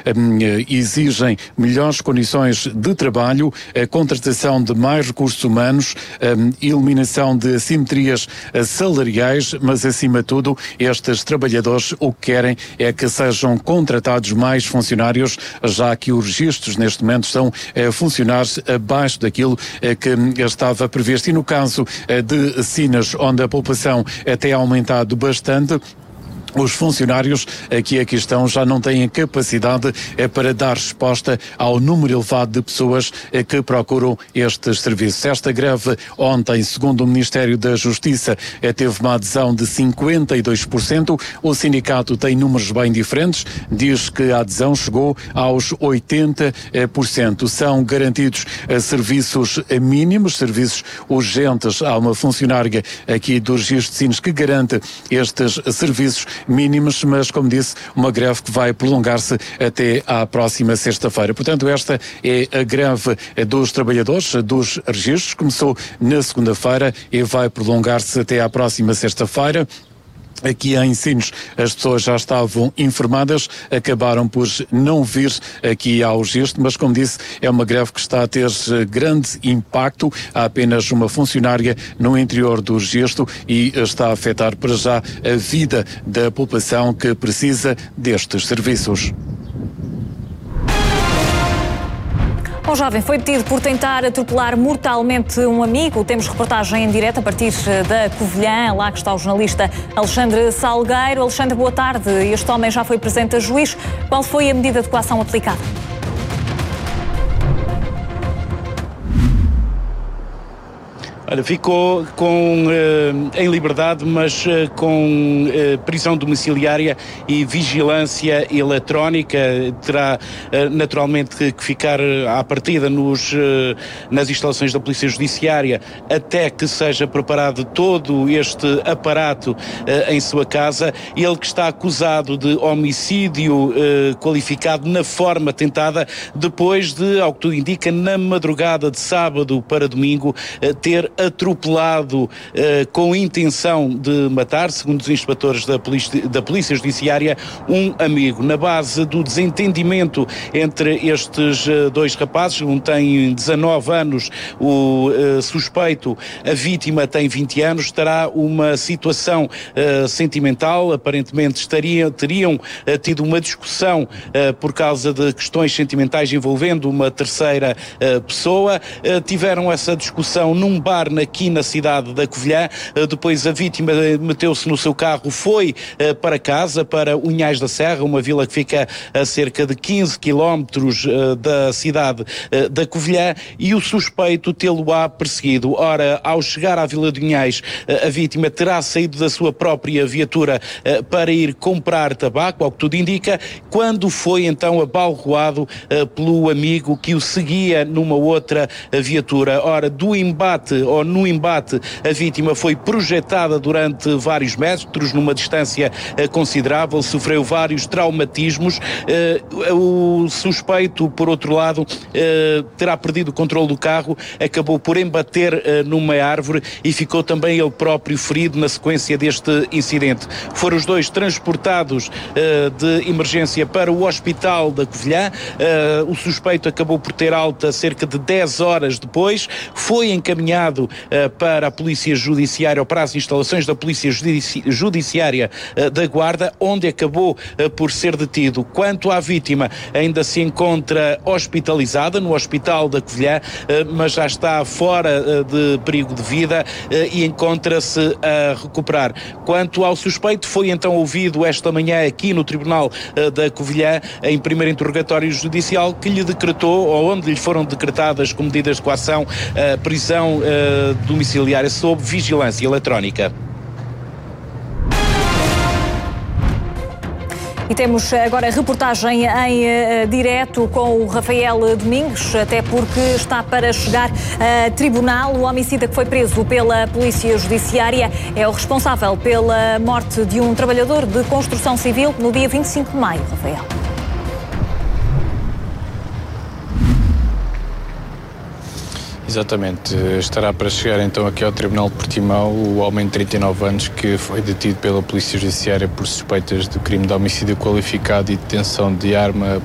exigem melhores condições de trabalho, a contratação de mais recursos humanos, eliminação de assimetrias salariais, mas acima de tudo estes trabalhadores o que querem é que sejam contratados mais funcionários, já que os registros neste momento são funcionários abaixo daquilo que estava previsto. E no caso de Sines, onde a população tem aumentado bastante, os funcionários que aqui estão já não têm capacidade para dar resposta ao número elevado de pessoas que procuram estes serviços. Esta greve ontem, segundo o Ministério da Justiça, teve uma adesão de 52%. O sindicato tem números bem diferentes, diz que a adesão chegou aos 80%. São garantidos serviços mínimos, serviços urgentes. Há uma funcionária aqui do Registro de Sines que garante estes serviços mínimos, mas, como disse, uma greve que vai prolongar-se até à próxima sexta-feira. Portanto, esta é a greve dos trabalhadores dos registros. Começou na segunda-feira e vai prolongar-se até à próxima sexta-feira. Aqui em Sines as pessoas já estavam informadas, acabaram por não vir aqui ao registro, mas como disse, é uma greve que está a ter grande impacto. Há apenas uma funcionária no interior do registro e está a afetar para já a vida da população que precisa destes serviços. Um jovem foi detido por tentar atropelar mortalmente um amigo. Temos reportagem em direto a partir da Covilhã, lá que está o jornalista Alexandre Salgueiro. Alexandre, boa tarde. Este homem já foi presente a juiz. Qual foi a medida de coação aplicada? Olha, ficou em liberdade, mas com prisão domiciliária e vigilância eletrónica. Terá naturalmente que ficar à partida nas instalações da Polícia Judiciária até que seja preparado todo este aparato em sua casa. Ele que está acusado de homicídio qualificado na forma tentada, depois de, ao que tudo indica, na madrugada de sábado para domingo, ter atropelado com intenção de matar, segundo os inspetores da Polícia Judiciária, um amigo. Na base do desentendimento entre estes dois rapazes, um tem 19 anos, o suspeito, a vítima tem 20 anos, terá uma situação sentimental, aparentemente teriam tido uma discussão por causa de questões sentimentais envolvendo uma terceira pessoa, tiveram essa discussão num bar aqui na cidade da Covilhã. Depois a vítima meteu-se no seu carro, foi para casa, para Unhais da Serra, uma vila que fica a cerca de 15 quilómetros da cidade da Covilhã, e o suspeito tê-lo-á perseguido. Ora, ao chegar à vila de Unhais, a vítima terá saído da sua própria viatura para ir comprar tabaco, ao que tudo indica, quando foi então abalroado pelo amigo que o seguia numa outra viatura. Ora, no embate, a vítima foi projetada durante vários metros, numa distância considerável, sofreu vários traumatismos. O suspeito, por outro lado, terá perdido o controle do carro, acabou por embater numa árvore e ficou também ele próprio ferido na sequência deste incidente. Foram os dois transportados de emergência para o hospital da Covilhã. O suspeito acabou por ter alta cerca de 10 horas depois, foi encaminhado para a Polícia Judiciária, ou para as instalações da Polícia Judiciária da Guarda, onde acabou por ser detido. Quanto à vítima, ainda se encontra hospitalizada no Hospital da Covilhã, mas já está fora de perigo de vida e encontra-se a recuperar. Quanto ao suspeito, foi então ouvido esta manhã aqui no Tribunal da Covilhã, em primeiro interrogatório judicial, que lhe decretou, ou onde lhe foram decretadas como medidas de coação, prisão domiciliária sob vigilância eletrónica. E temos agora a reportagem em direto com o Rafael Domingos, até porque está para chegar a tribunal. O homicida que foi preso pela Polícia Judiciária é o responsável pela morte de um trabalhador de construção civil no dia 25 de maio. Rafael. Exatamente, estará para chegar então aqui ao Tribunal de Portimão o homem de 39 anos que foi detido pela Polícia Judiciária por suspeitas de crime de homicídio qualificado e detenção de arma